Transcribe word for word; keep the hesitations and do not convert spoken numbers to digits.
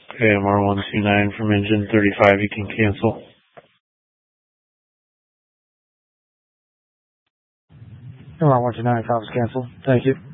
Okay, M R one two nine from engine thirty-five, you can cancel. M R one two nine, call is canceled. Thank you.